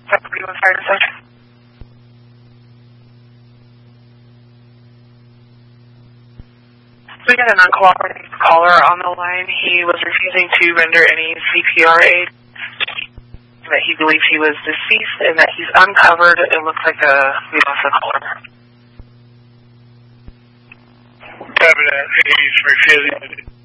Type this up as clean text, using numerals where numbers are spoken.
71 Fire Dispatch. We got an uncooperative caller on the line. He was refusing to render any CPR aid. That he believes he was deceased and that he's uncovered. It looks like we lost a caller. He's refusing.